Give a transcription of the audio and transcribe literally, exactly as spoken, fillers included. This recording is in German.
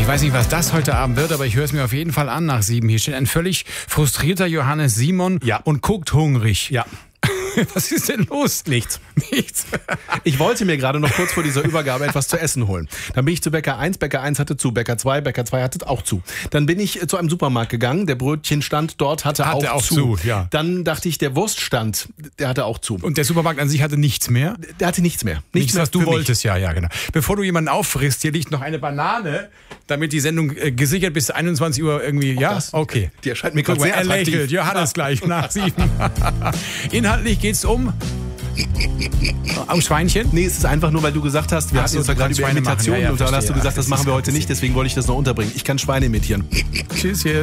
weiß nicht, was das heute Abend wird, aber ich höre es mir auf jeden Fall an nach sieben. Hier steht ein völlig frustrierter Johannes Simon Ja. und guckt hungrig. Ja. Was ist denn los? Nichts. Nichts. Ich wollte mir gerade noch kurz vor dieser Übergabe etwas zu essen holen. Dann bin ich zu Bäcker eins, Bäcker eins hatte zu, Bäcker zwei, Bäcker zwei hatte auch zu. Dann bin ich zu einem Supermarkt gegangen, der Brötchenstand dort hatte, Hatte auch, auch zu. zu, ja. Dann dachte ich, der Wurststand, der hatte auch zu. Und der Supermarkt an sich hatte nichts mehr? Der hatte nichts mehr. Nichts, Nichts, mehr was du für mich. wolltest, ja, ja, genau. Bevor du jemanden auffrisst, hier liegt noch eine Banane, damit die Sendung äh, gesichert bis einundzwanzig Uhr irgendwie, ja? Das- Okay. Die erscheint mir Guck gerade mal, sehr er attraktiv. lächelt. Johannes gleich nach sieben. Inhaltlich geht's um... Um Schweinchen? Nee, es ist einfach nur, weil du gesagt hast, wir Ach hatten so, uns da du gerade kannst über Schweine machen. Imitationen Ja, ja, und dann hast du verstehe. gesagt, Ach, das das machen ist wir kein heute nicht, Problem. deswegen wollte ich das noch unterbringen. Ich kann Schweine imitieren. Tschüss hier.